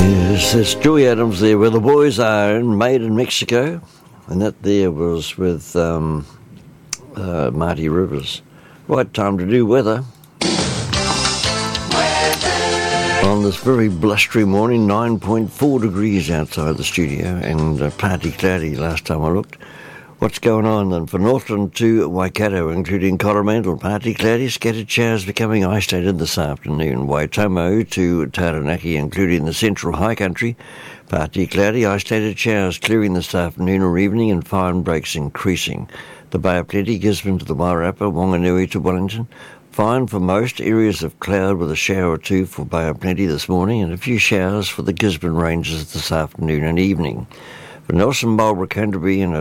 Yes, that's Joey Adams there, Where the Boys Are, made in Mexico. And that there was with Marty Rivers. Right time to do weather. On this very blustery morning, 9.4 degrees outside the studio and partly cloudy last time I looked. What's going on then? For Northland to Waikato, including Coromandel, partly cloudy, scattered showers becoming isolated this afternoon. Waitomo to Taranaki, including the central high country, partly cloudy, isolated showers clearing this afternoon or evening and fine breaks increasing. The Bay of Plenty, Gisborne to the Wairarapa, Wanganui to Wellington, fine for most areas of cloud with a shower or two for Bay of Plenty this morning and a few showers for the Gisborne Ranges this afternoon and evening. For Nelson, Marlborough, Canterbury and